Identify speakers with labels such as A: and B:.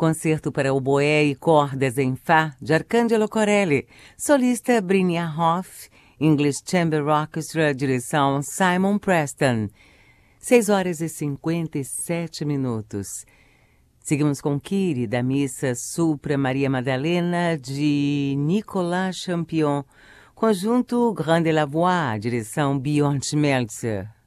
A: Concerto para oboé e cordas em Fá, de Arcangelo Corelli. Solista Brynja Hoff. English Chamber Orchestra, direção Simon Preston. 6h57. Seguimos com Kyrie, da Missa Supra Maria Madalena, de Nicolas Champion. Conjunto Grande La Voix, direção Björn Schmelzer.